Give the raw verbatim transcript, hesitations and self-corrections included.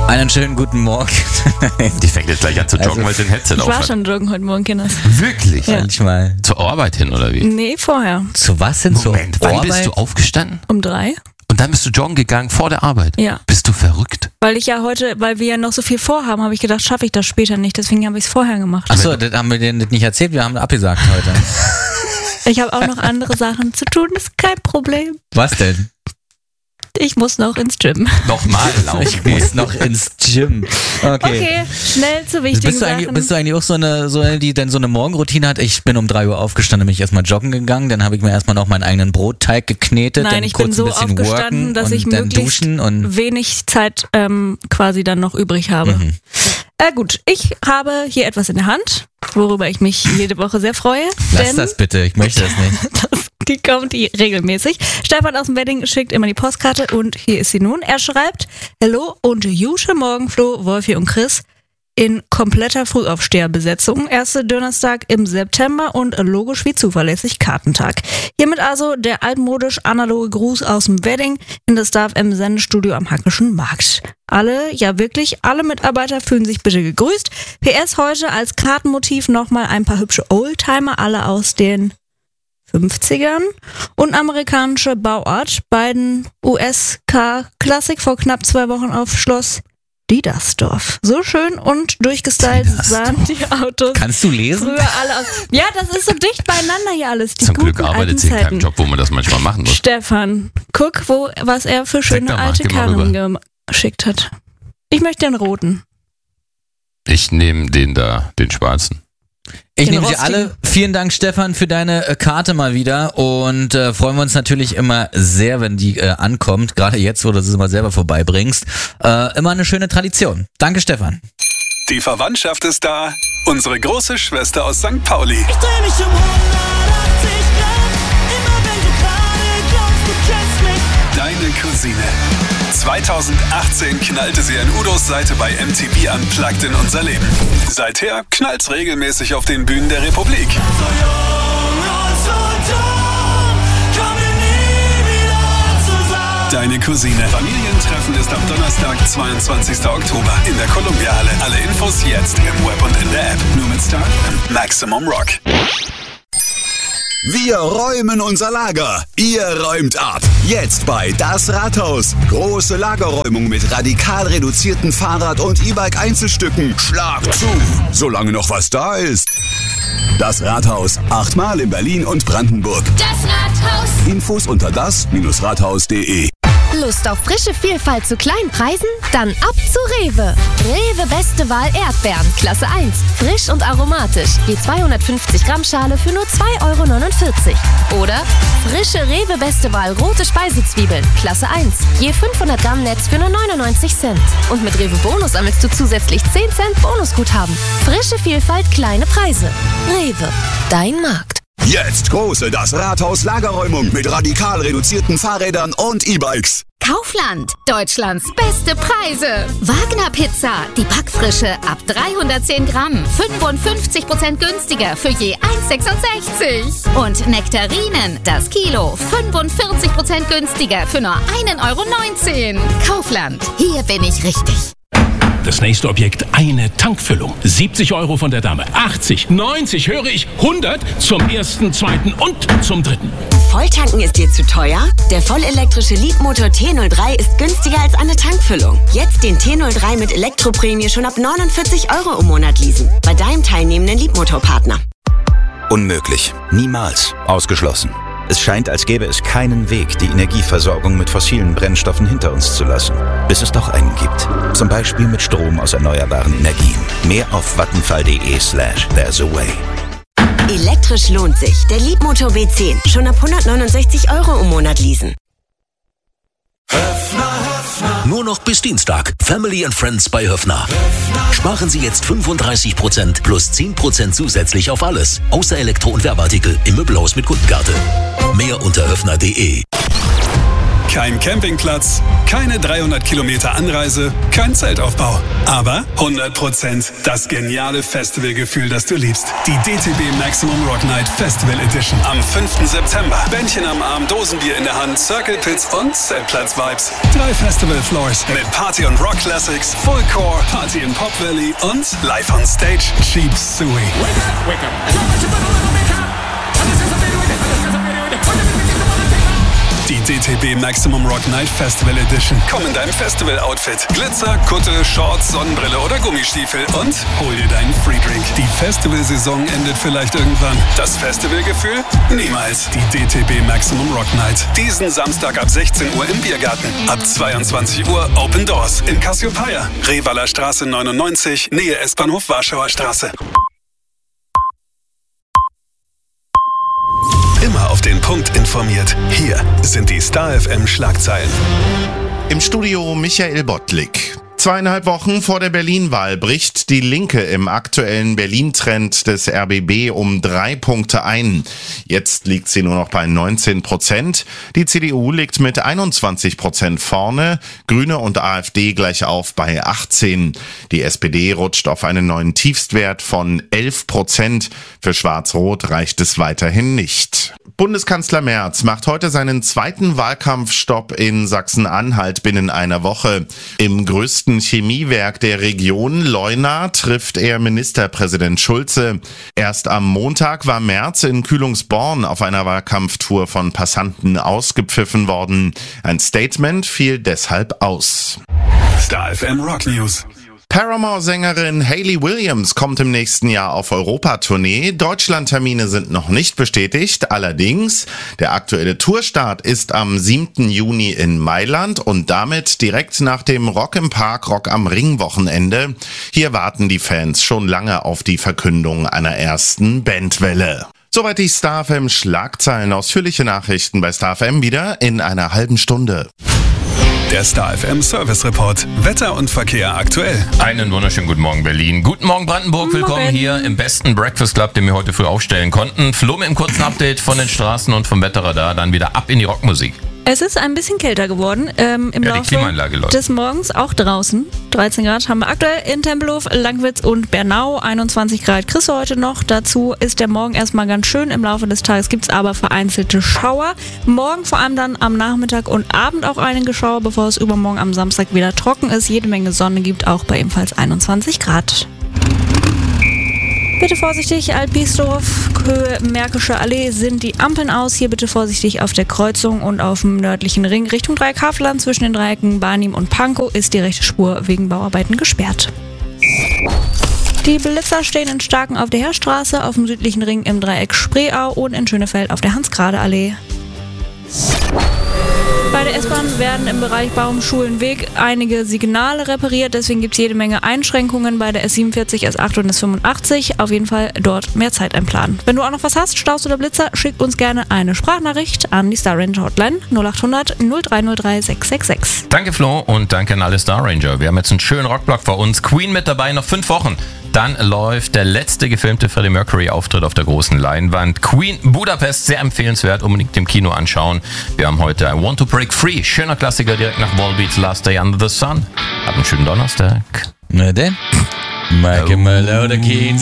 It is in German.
Einen schönen guten Morgen. Die fängt jetzt gleich an zu joggen, Also, weil sie ein Headset Ich auf war hat. schon joggen heute Morgen, Kinders. Wirklich? Ja. Manchmal. Zur Arbeit hin, oder wie? Nee, vorher. Zu was denn? Moment, Zur wann Arbeit? bist du aufgestanden? Um drei. Und dann bist du joggen gegangen vor der Arbeit? Ja. Bist du verrückt? Weil ich ja heute, weil wir ja noch so viel vorhaben, habe ich gedacht, schaffe ich das später nicht. Deswegen habe ich es vorher gemacht. Achso, das haben wir denen das nicht erzählt, wir haben abgesagt heute. Ich habe auch noch andere Sachen zu tun, ist kein Problem. Was denn? Ich muss noch ins Gym. Nochmal laufen. Ich muss noch ins Gym. Okay. Okay, schnell zu wichtigen Bist du, eigentlich, Sachen. bist du eigentlich auch so eine, so eine, die dann so eine Morgenroutine hat? Ich bin um drei Uhr aufgestanden, bin ich erstmal joggen gegangen, dann habe ich mir erstmal noch meinen eigenen Brotteig geknetet, Nein, dann ich kurz bin so ein bisschen aufgestanden, worken dass und ich dann möglichst duschen und wenig Zeit ähm, quasi dann noch übrig habe. Mhm. Äh, gut, ich habe hier etwas in der Hand, worüber ich mich jede Woche sehr freue. lass denn das bitte, ich möchte das nicht. das, die kommt die regelmäßig. Stefan aus dem Wedding schickt immer die Postkarte und hier ist sie nun. Er schreibt: Hallo und Jusche Morgen, Flo, Wolfi und Chris in kompletter Frühaufsteherbesetzung. Erste Donnerstag im September und logisch wie zuverlässig Kartentag. Hiermit also der altmodisch analoge Gruß aus dem Wedding in das Darf M Sendestudio am Hackischen Markt. Alle, ja wirklich, alle Mitarbeiter fühlen sich bitte gegrüßt. P S heute als Kartenmotiv nochmal ein paar hübsche Oldtimer, alle aus den fünfzigern und amerikanische Bauart. Beiden U S-Car-Klassik vor knapp zwei Wochen auf Schloss Diedersdorf. So schön und durchgestylt sahen die Autos Kannst du lesen? früher alle aus. Ja, das ist so dicht beieinander hier alles. Die Zum Glück guten arbeitet alten sie in keinem Zeiten. Job, wo man das manchmal machen muss. Stefan, guck, wo, was er für schöne doch mal, alte geh mal Karren geschickt hat. Ich möchte den roten. Ich nehme den da, den schwarzen. Ich Den nehme sie rostigen. alle. Vielen Dank, Stefan, für deine äh, Karte mal wieder und äh, freuen wir uns natürlich immer sehr, wenn die äh, ankommt. Gerade jetzt, wo du sie mal selber vorbeibringst. Äh, immer eine schöne Tradition. Danke, Stefan. Die Verwandtschaft ist da. Unsere große Schwester aus Sankt Pauli. Ich dreh mich um hundertachtzig Grad, immer wenn du gerade glaubst, du kennst mich. Deine Cousine. zweitausendachtzehn knallte sie an Udos Seite bei M T V Unplugged in unser Leben. Seither knallt's regelmäßig auf den Bühnen der Republik. So jung und so dumm, kommen wir nie wieder zusammen. Deine Cousine. Familientreffen ist am Donnerstag, zweiundzwanzigsten Oktober in der Columbia-Halle. Alle Infos jetzt im Web und in der App. Nur mit Star und Maximum Rock. Wir räumen unser Lager. Ihr räumt ab. Jetzt bei Das Rathaus. Große Lagerräumung mit radikal reduzierten Fahrrad- und E-Bike-Einzelstücken. Schlag zu, solange noch was da ist. Das Rathaus. Achtmal in Berlin und Brandenburg. Das Rathaus. Infos unter das Rathaus punkt de. Lust auf frische Vielfalt zu kleinen Preisen? Dann ab zu Rewe. Rewe Beste Wahl Erdbeeren, Klasse eins. Frisch und aromatisch. Je zweihundertfünfzig Gramm Schale für nur zwei Euro neunundvierzig. Oder frische Rewe Beste Wahl rote Speisezwiebeln, Klasse eins. Je fünfhundert Gramm Netz für nur neunundneunzig Cent. Und mit Rewe Bonus sammelst du zusätzlich zehn Cent Bonusguthaben. Frische Vielfalt, kleine Preise. Rewe, dein Markt. Jetzt große Das Rathaus Lagerräumung mit radikal reduzierten Fahrrädern und E-Bikes. Kaufland, Deutschlands beste Preise. Wagner Pizza, die Backfrische ab dreihundertzehn Gramm, fünfundfünfzig Prozent günstiger für je eins sechsundsechzig. Und Nektarinen, das Kilo, fünfundvierzig Prozent günstiger für nur ein Euro neunzehn. Kaufland, hier bin ich richtig. Das nächste Objekt, eine Tankfüllung. siebzig Euro von der Dame. achtzig, neunzig, höre ich, hundert zum ersten, zweiten und zum dritten. Volltanken ist dir zu teuer? Der vollelektrische Leadmotor T null drei ist günstiger als eine Tankfüllung. Jetzt den T null drei mit Elektroprämie schon ab neunundvierzig Euro im Monat leasen. Bei deinem teilnehmenden Leadmotorpartner. Unmöglich. Niemals. Ausgeschlossen. Es scheint, als gäbe es keinen Weg, die Energieversorgung mit fossilen Brennstoffen hinter uns zu lassen. Bis es doch einen gibt. Zum Beispiel mit Strom aus erneuerbaren Energien. Mehr auf vattenfall.de slash there's a way. Elektrisch lohnt sich. Der Leadmotor B zehn. Schon ab hundertneunundsechzig Euro im Monat leasen. Nur noch bis Dienstag. Family and Friends bei Höffner. Sparen Sie jetzt fünfunddreißig Prozent plus zehn Prozent zusätzlich auf alles. Außer Elektro- und Werbeartikel im Möbelhaus mit Kundenkarte. Mehr unter höffner punkt de. Kein Campingplatz, keine dreihundert Kilometer Anreise, kein Zeltaufbau. Aber hundert Prozent das geniale Festivalgefühl, das du liebst. Die D T B Maximum Rock Night Festival Edition am fünften September. Bändchen am Arm, Dosenbier in der Hand, Circle Pits und Zeltplatz-Vibes. Drei Festival Floors mit Party und Rock Classics, Fullcore, Party in Pop Valley und live on stage Cheap Suey. Die D T B Maximum Rock Night Festival Edition. Komm in deinem Festival-Outfit. Glitzer, Kutte, Shorts, Sonnenbrille oder Gummistiefel und hol dir deinen Freedrink. Die Festivalsaison endet vielleicht irgendwann. Das Festivalgefühl? Niemals. Die D T B Maximum Rock Night. Diesen Samstag ab sechzehn Uhr im Biergarten. Ab zweiundzwanzig Uhr Open Doors in Cassiopeia. Revaler Straße neunundneunzig, Nähe S-Bahnhof Warschauer Straße. Immer auf den Punkt informiert. Hier sind die Star F M Schlagzeilen. Im Studio Michael Bottlik. Zweieinhalb Wochen vor der Berlin-Wahl bricht die Linke im aktuellen Berlin-Trend des R B B um drei Punkte ein. Jetzt liegt sie nur noch bei neunzehn Prozent. Die C D U liegt mit einundzwanzig Prozent vorne, Grüne und AfD gleich auf bei achtzehn. Die S P D rutscht auf einen neuen Tiefstwert von elf Prozent. Für Schwarz-Rot reicht es weiterhin nicht. Bundeskanzler Merz macht heute seinen zweiten Wahlkampfstopp in Sachsen-Anhalt binnen einer Woche. Im größten Chemiewerk der Region, Leuna, trifft er Ministerpräsident Schulze. Erst am Montag war Merz in Kühlungsborn auf einer Wahlkampftour von Passanten ausgepfiffen worden. Ein Statement fiel deshalb aus. Star F M Rock News. Paramore-Sängerin Hayley Williams kommt im nächsten Jahr auf Europatournee. Deutschlandtermine sind noch nicht bestätigt. Allerdings, der aktuelle Tourstart ist am siebten Juni in Mailand und damit direkt nach dem Rock im Park, Rock am Ring Wochenende. Hier warten die Fans schon lange auf die Verkündung einer ersten Bandwelle. Soweit die Star F M Schlagzeilen. Ausführliche Nachrichten bei Star F M wieder in einer halben Stunde. Der Star F M Service Report. Wetter und Verkehr aktuell. Einen wunderschönen guten Morgen Berlin. Guten Morgen Brandenburg. Willkommen Morgen. hier im besten Breakfast Club, den wir heute früh aufstellen konnten. Flo mit einem kurzen Update von den Straßen und vom Wetterradar. Dann wieder ab in die Rockmusik. Es ist ein bisschen kälter geworden ähm, im Ja, die Laufe Klimaanlage läuft. des Morgens, auch draußen. dreizehn Grad haben wir aktuell in Tempelhof, Langwitz und Bernau. einundzwanzig Grad kriegst du heute noch. Dazu ist der Morgen erstmal ganz schön. Im Laufe des Tages gibt es aber vereinzelte Schauer. Morgen vor allem dann am Nachmittag und Abend auch einige Schauer, bevor es übermorgen am Samstag wieder trocken ist. Jede Menge Sonne gibt auch bei ebenfalls einundzwanzig Grad. Bitte vorsichtig, Altbiesdorf, Höhe Märkische Allee sind die Ampeln aus. Hier bitte vorsichtig auf der Kreuzung und auf dem nördlichen Ring Richtung Dreieck Havelland. Zwischen den Dreiecken Barnim und Pankow ist die rechte Spur wegen Bauarbeiten gesperrt. Die Blitzer stehen in Starken auf der Heerstraße, auf dem südlichen Ring im Dreieck Spreeau und in Schönefeld auf der Hans-Grade-Allee. Bei der S-Bahn werden im Bereich Baum-Schulen-Weg einige Signale repariert, deswegen gibt es jede Menge Einschränkungen bei der S siebenundvierzig, S acht und S fünfundachtzig. Auf jeden Fall dort mehr Zeit einplanen. Wenn du auch noch was hast, Staus oder Blitzer, schick uns gerne eine Sprachnachricht an die Star Ranger Hotline null acht hundert null drei null drei sechs sechs sechs. Danke Flo und danke an alle Star Ranger. Wir haben jetzt einen schönen Rockblock vor uns. Queen mit dabei, noch fünf Wochen. Dann läuft der letzte gefilmte Freddie Mercury-Auftritt auf der großen Leinwand. Queen Budapest, sehr empfehlenswert, unbedingt im Kino anschauen. Wir haben heute I Want to Break Free, schöner Klassiker direkt nach Volbeats, Last Day Under the Sun. Habt einen schönen Donnerstag. Na denn, Michael Malone, Kids.